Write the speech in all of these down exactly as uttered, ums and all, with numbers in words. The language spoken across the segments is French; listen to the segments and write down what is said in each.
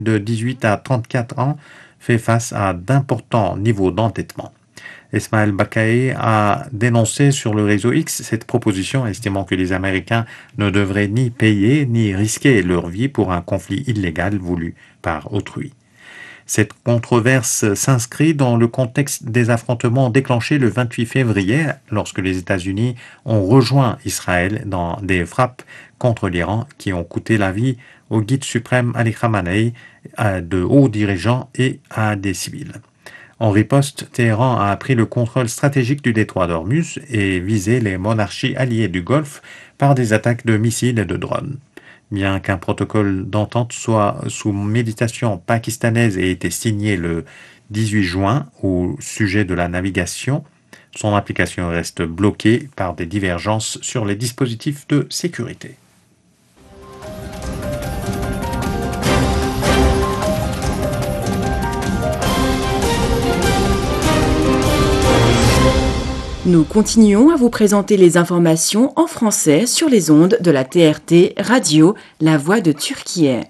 de dix-huit à trente-quatre ans fait face à d'importants niveaux d'endettement. Ismaël Bakaï a dénoncé sur le réseau X cette proposition, estimant que les Américains ne devraient ni payer ni risquer leur vie pour un conflit illégal voulu par autrui. Cette controverse s'inscrit dans le contexte des affrontements déclenchés le vingt-huit février lorsque les États-Unis ont rejoint Israël dans des frappes contre l'Iran qui ont coûté la vie au guide suprême Ali Khamenei, à de hauts dirigeants et à des civils. En riposte, Téhéran a pris le contrôle stratégique du détroit d'Ormuz et visé les monarchies alliées du Golfe par des attaques de missiles et de drones. Bien qu'un protocole d'entente soit sous méditation pakistanaise ait été signé le dix-huit juin au sujet de la navigation, son application reste bloquée par des divergences sur les dispositifs de sécurité. Nous continuons à vous présenter les informations en français sur les ondes de la T R T Radio, la voix de Turquie.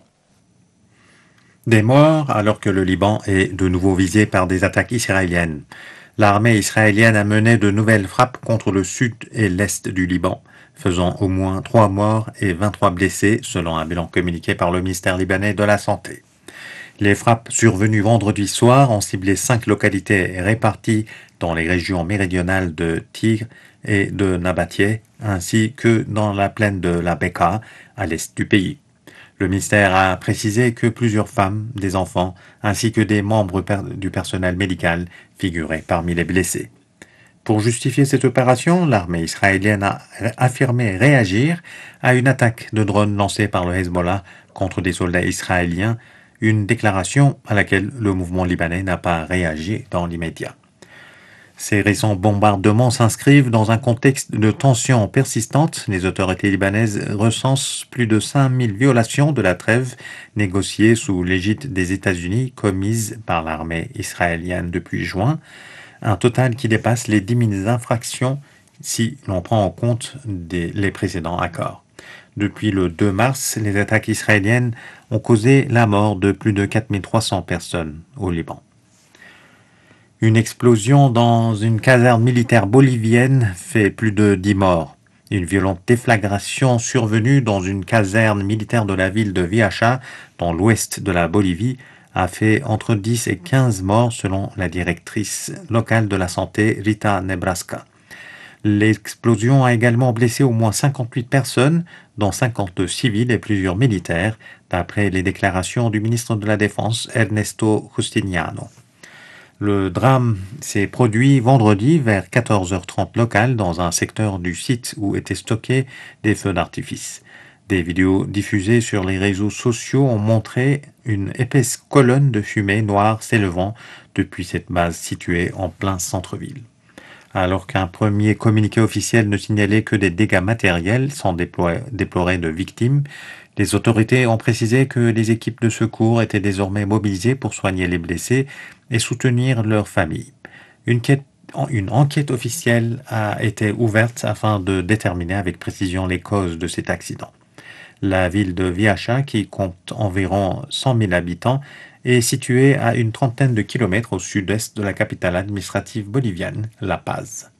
Des morts alors que le Liban est de nouveau visé par des attaques israéliennes. L'armée israélienne a mené de nouvelles frappes contre le sud et l'est du Liban, faisant au moins trois morts et vingt-trois blessés, selon un bilan communiqué par le ministère libanais de la Santé. Les frappes survenues vendredi soir ont ciblé cinq localités réparties dans les régions méridionales de Tigre et de Nabatie, ainsi que dans la plaine de la Bekaa, à l'est du pays. Le ministère a précisé que plusieurs femmes, des enfants, ainsi que des membres du personnel médical figuraient parmi les blessés. Pour justifier cette opération, l'armée israélienne a affirmé réagir à une attaque de drone lancée par le Hezbollah contre des soldats israéliens, une déclaration à laquelle le mouvement libanais n'a pas réagi dans l'immédiat. Ces récents bombardements s'inscrivent dans un contexte de tensions persistantes. Les autorités libanaises recensent plus de cinq mille violations de la trêve négociée sous l'égide des États-Unis commises par l'armée israélienne depuis juin, un total qui dépasse les dix mille infractions si l'on prend en compte des, les précédents accords. Depuis le deux mars, les attaques israéliennes ont causé la mort de plus de quatre mille trois cents personnes au Liban. Une explosion dans une caserne militaire bolivienne fait plus de dix morts. Une violente déflagration survenue dans une caserne militaire de la ville de Viacha, dans l'ouest de la Bolivie, a fait entre dix et quinze morts selon la directrice locale de la santé, Rita Nebraska. L'explosion a également blessé au moins cinquante-huit personnes, dont cinquante civils et plusieurs militaires, d'après les déclarations du ministre de la Défense, Ernesto Justiniano. Le drame s'est produit vendredi vers quatorze heures trente locales dans un secteur du site où étaient stockés des feux d'artifice. Des vidéos diffusées sur les réseaux sociaux ont montré une épaisse colonne de fumée noire s'élevant depuis cette base située en plein centre-ville. Alors qu'un premier communiqué officiel ne signalait que des dégâts matériels sans déplorer de victimes, les autorités ont précisé que les équipes de secours étaient désormais mobilisées pour soigner les blessés et soutenir leurs familles. Une, quête, une enquête officielle a été ouverte afin de déterminer avec précision les causes de cet accident. La ville de Viacha, qui compte environ cent mille habitants, est située à une trentaine de kilomètres au sud-est de la capitale administrative bolivienne, La Paz.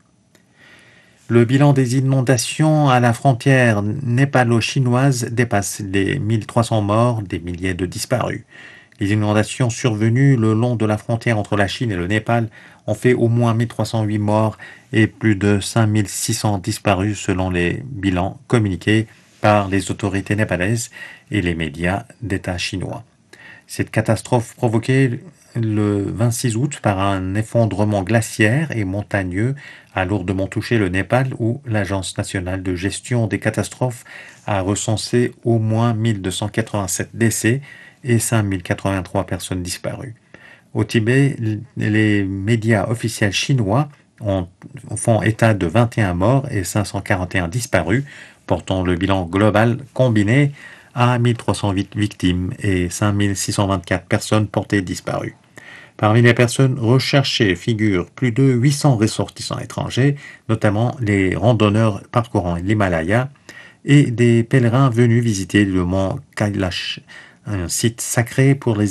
Le bilan des inondations à la frontière népalo-chinoise dépasse les mille trois cents morts, des milliers de disparus. Les inondations survenues le long de la frontière entre la Chine et le Népal ont fait au moins mille trois cent huit morts et plus de cinq mille six cents disparus selon les bilans communiqués par les autorités népalaises et les médias d'État chinois. Cette catastrophe provoquée le vingt-six août par un effondrement glaciaire et montagneux a lourdement touché le Népal où l'Agence nationale de gestion des catastrophes a recensé au moins mille deux cent quatre-vingt-sept décès et cinq mille quatre-vingt-trois personnes disparues. Au Tibet, les médias officiels chinois ont, font état de vingt et un morts et cinq cent quarante et un disparus, portant le bilan global combiné à mille trois cent huit victimes et cinq mille six cent vingt-quatre personnes portées disparues. Parmi les personnes recherchées figurent plus de huit cents ressortissants étrangers, notamment les randonneurs parcourant l'Himalaya et des pèlerins venus visiter le mont Kailash un site sacré pour les